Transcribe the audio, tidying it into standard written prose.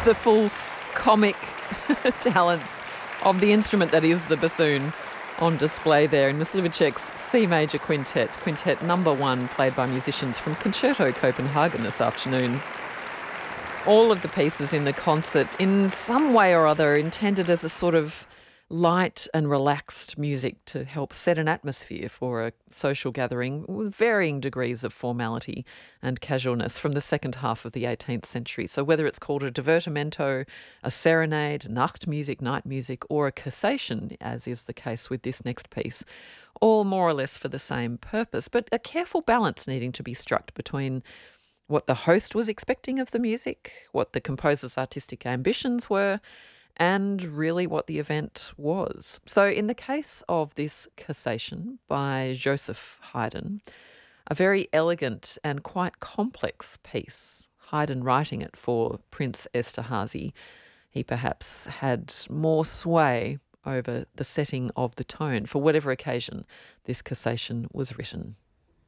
the full comic talents of the instrument that is the bassoon on display there in Myslivacek's C Major Quintet, Quintet number 1, played by musicians from Concerto Copenhagen this afternoon. All of the pieces in the concert, in some way or other, intended as a sort of light and relaxed music to help set an atmosphere for a social gathering with varying degrees of formality and casualness from the second half of the 18th century. So whether it's called a divertimento, a serenade, Nachtmusik, night music, or a cassation, as is the case with this next piece, all more or less for the same purpose, but a careful balance needing to be struck between what the host was expecting of the music, what the composer's artistic ambitions were, and really what the event was. So in the case of this cassation by Joseph Haydn, a very elegant and quite complex piece, Haydn writing it for Prince Esterhazy, he perhaps had more sway over the setting of the tone for whatever occasion this cassation was written.